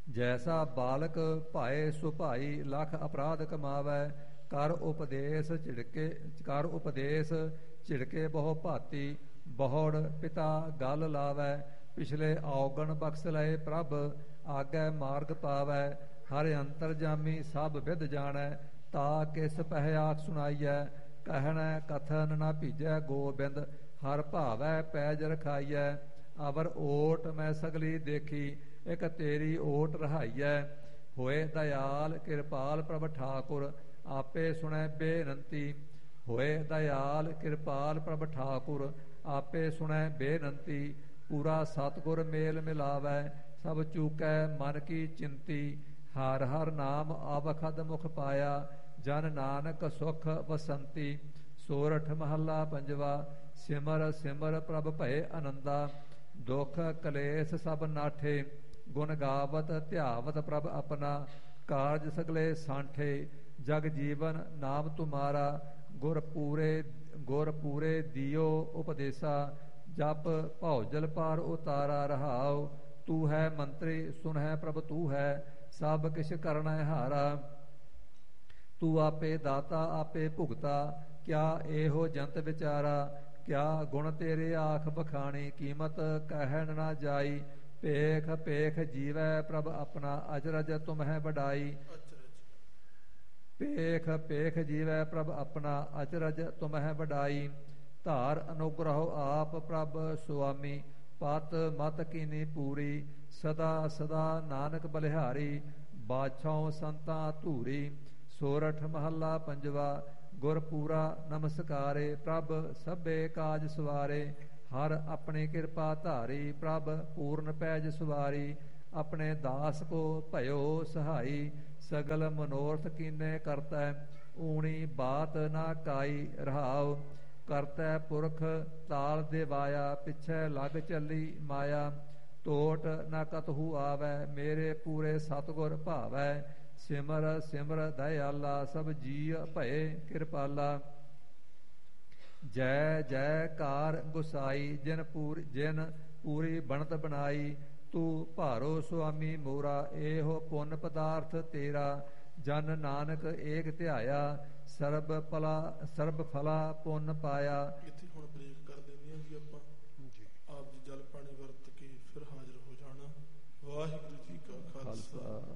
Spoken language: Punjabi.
ਜੈਸਾ ਬਾਲਕ ਭਾਏ ਸੁਭਾਈ ਲਖ ਅਪਰਾਧ ਕਮਾਵੈ। ਕਰ ਉਪਦੇਸ਼ ਝਿੜਕੇ ਬਹੁ ਭਾਤੀ। ਬਹੁੜ ਪਿਤਾ ਗਲ ਲਾਵੈ। ਪਿਛਲੇ ਔਗਣ ਬਖਸ਼ ਲਏ ਪ੍ਰਭ। ਆਗੈ ਮਾਰਗ ਪਾਵੈ। ਹਰ ਅੰਤਰ ਜਾਮੀ ਸਭ ਵਿਦ ਜਾਣੈ। ਤਾ ਕਿਸ ਪਹਿ ਆਖ ਸੁਣਾਈਐ। ਕਹਿਣੈ ਕਥਨ ਨਾ ਭੀਜੈ ਗੋਬਿੰਦ। ਹਰ ਭਾਵੈ ਪੈਜ ਰਖਾਈਐ। ਅਵਰ ਓਟ ਮੈਂ ਸਗਲੀ ਦੇਖੀ। ਇਕ ਤੇਰੀ ਓਟ ਰਹਾਈਐ। ਹੋਏ ਦਇਆਲ ਕਿਰਪਾਲ ਪ੍ਰਭ ਠਾਕੁਰ। ਆਪੇ ਸੁਣੈ ਬੇਨੰਤੀ। ਹੋਏ ਦਇਆਲ ਕਿਰਪਾਲ ਪ੍ਰਭ ਠਾਕੁਰ। ਆਪੇ ਸੁਣੈ ਬੇਨੰਤੀ। ਪੂਰਾ ਸਤਿਗੁਰ ਮੇਲ ਮਿਲਾਵੈ। ਸਭ ਚੂਕੈ ਮਨ ਕੀ ਚਿੰਤੀ। ਹਰ ਹਰ ਨਾਮ ਆਵਖਦ ਮੁਖ ਪਾਇਆ। ਜਨ ਨਾਨਕ ਸੁਖ ਵਸੰਤੀ। ਸੋਰਠ ਮਹੱਲਾ ਪੰਜਵਾ। ਸਿਮਰ ਸਿਮਰ ਪ੍ਰਭ ਭਏ ਆਨੰਦਾ। ਦੁਖ ਕਲੇਸ਼ ਸਭ ਨਾਠੇ। ਗੁਣ ਗਾਵਤ ਧਿਆਵਤ ਪ੍ਰਭ ਆਪਣਾ। ਕਾਰਜ ਸਗਲੇ ਸਾਂਠੇ। ਜਗ ਜੀਵਨ ਨਾਮ ਤੁਮਾਰਾ। ਗੁਰ ਪੂਰੇ ਦਿਓ ਉਪਦੇਸਾ। ਜਪ ਭਉ ਜਲ ਪਾਰ ਉਤਾਰਾ ਰਹਾਉ। ਤੂੰ ਹੈ ਮੰਤਰੀ ਸੁਣ ਹੈ ਪ੍ਰਭ ਤੂੰ ਹੈ। ਸਭ ਕਿਛ ਕਰਨਾ ਹਾਰਾ। ਤੂੰ ਆਪੇ ਦਾਤਾ ਆਪੇ ਭੁਗਤਾ। ਕਿਆ ਇਹੋ ਜੰਤ ਵਿਚਾਰਾ। ਕਿਆ ਗੁਣ ਤੇਰੇ ਆਖ ਬਖਾਣੀ। ਕੀਮਤ ਕਹਿਣ ਨਾ ਜਾਈ। ਭੇਖ ਭੇਖ ਜੀਵੈ ਪ੍ਰਭ ਆਪਣਾ। ਅਚਰਜ ਤੁਮਹਿ ਵਡਾਈ। ਭੇਖ ਭੇਖ ਜੀਵੈ ਪ੍ਰਭ ਆਪਣਾ। ਅਚਰਜ ਤੁਮਹਿ ਵਡਾਈ। ਧਾਰ ਅਨੁਗ੍ਰਹੁ ਆਪ ਪ੍ਰਭ ਸੁਆਮੀ। ਪਤ ਮਤ ਕੀਨੀ ਪੂਰੀ। ਸਦਾ ਸਦਾ ਨਾਨਕ ਬਲਿਹਾਰੀ। ਬਾਛੌ ਸੰਤਾਂ ਧੂਰੀ। ਸੋਰਠ ਮਹੱਲਾ ਪੰਜਵਾ। ਗੁਰ ਪੂਰਾ ਨਮਸਕਾਰੇ। ਪ੍ਰਭ ਸਭੇ ਕਾਜ ਸਵਾਰੇ। ਹਰ ਆਪਣੀ ਕਿਰਪਾ ਧਾਰੀ। ਪ੍ਰਭ ਪੂਰਨ ਪੈਜ ਸਵਾਰੀ। ਆਪਣੇ ਦਾਸ ਕੋ ਭਇਓ ਸਹਾਈ। ਸਗਲ ਮਨੋਰਥ ਕੀਨੇ ਕਰਤੈ। ਊਣੀ ਬਾਤ ਨਾ ਕਾਈ ਰਹਾਉ। ਕਰਤੈ ਪੁਰਖ ਤਾਲ ਦੇਵਾਇਆ। ਪਿਛੈ ਲਗ ਚੱਲੀ ਮਾਇਆ। ਟੋਟ ਨਾ ਕਤਹੂ ਆਵੈ। ਮੇਰੇ ਪੂਰੇ ਸਤਿਗੁਰ ਭਾਵੈ। ਸਿਮਰ ਸਿਮਰ ਦਇਆਲਾ। ਸਭ ਜੀਅ ਭਏ ਕਿਰਪਾਲਾ। ਜੈ ਜੈਕਾਰ ਗੁਸਾਈ। ਜਿਨ ਪੂਰੀ ਬਣਤ ਬਣਾਈ। ਤੂੰ ਭਾਰੋ ਸੁਆਮੀ ਮੋਰਾ। ਇਹੋ ਪੁੰਨ ਪਦਾਰਥ ਤੇਰਾ। ਜਨ ਨਾਨਕ ਏਕ ਧਿਆਇਆ। ਸਰਬ ਫਲਾ ਪੁੰਨ ਪਾਇਆ। ਇੱਥੇ ਹੁਣ ਬ੍ਰੇਕ ਕਰ ਦਿੰਦੇ ਹਾਂ ਜੀ ਆਪਾਂ ਜੀ। ਆਪ ਜੀ ਜਲ ਪਾਣੀ ਵਰਤ ਕੇ ਫਿਰ ਹਾਜ਼ਰ ਹੋ ਜਾਣਾ। ਵਾਹਿਗੁਰੂ ਜੀ ਕਾ ਖਾਲਸਾ